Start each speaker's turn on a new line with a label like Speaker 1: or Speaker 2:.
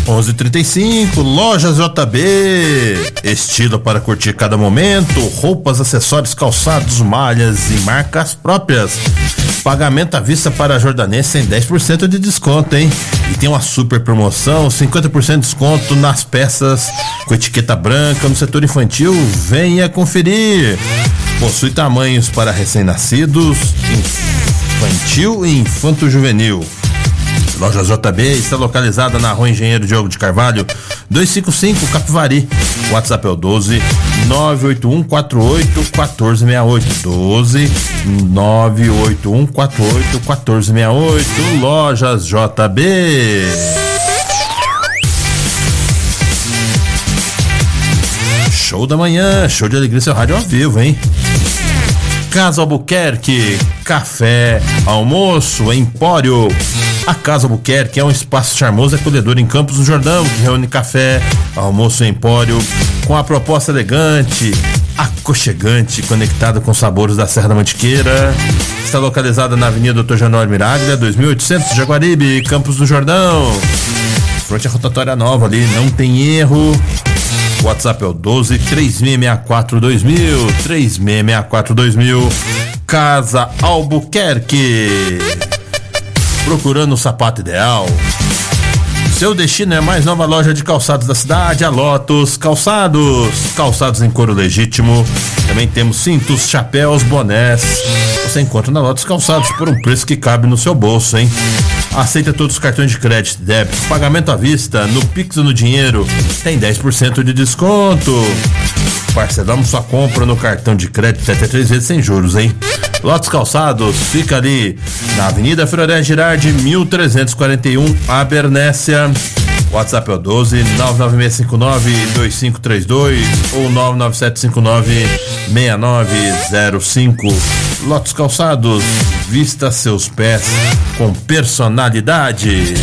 Speaker 1: 11h35, Lojas JB, estilo para curtir cada momento, roupas, acessórios, calçados, malhas e marcas próprias. Pagamento à vista para jordanense em 10% de desconto, hein? E tem uma super promoção, 50% de desconto nas peças com etiqueta branca no setor infantil. Venha conferir. Possui tamanhos para recém-nascidos, infantil e infanto-juvenil. Lojas JB está localizada na Rua Engenheiro Diogo de Carvalho, 255 Capivari. O WhatsApp é o 12 981 48 1468. 12 981 48 1468. Lojas JB. Show da manhã, show de alegria, seu rádio ao vivo, hein? Casa Albuquerque, café, almoço, empório. A Casa Albuquerque é um espaço charmoso e acolhedor em Campos do Jordão, que reúne café, almoço e empório, com a proposta elegante, aconchegante, conectada com sabores da Serra da Mantiqueira. Está localizada na Avenida Dr. Januário Miraglia, 2800, Jaguaribe, Campos do Jordão. Fronte à rotatória nova ali, não tem erro. O WhatsApp é o 12 3664 2000, 3664 2000. Casa Albuquerque. Procurando o sapato ideal? Seu destino é a mais nova loja de calçados da cidade, a Lotus Calçados. Calçados em couro legítimo. Também temos cintos, chapéus, bonés. Você encontra na Lotus Calçados por um preço que cabe no seu bolso, hein? Aceita todos os cartões de crédito e débito. Pagamento à vista, no Pix ou no dinheiro. Tem 10% de desconto. Parcelamos sua compra no cartão de crédito até 3 vezes sem juros, hein? Lotus Calçados fica ali na Avenida Floresta Girardi, 1341, Abernésia. WhatsApp é o 12 99659 2532 ou 99759 6905. Lotus Calçados, vista seus pés com personalidade.